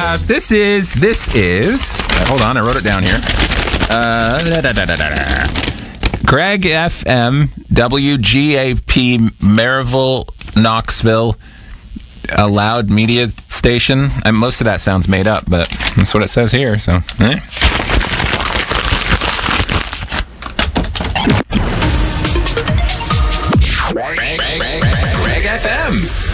This is. Hold on, I wrote it down here. Craig FM, WGAP, Maryville, Knoxville, a loud media station. Most of that sounds made up, but that's what it says here. So, Craig FM.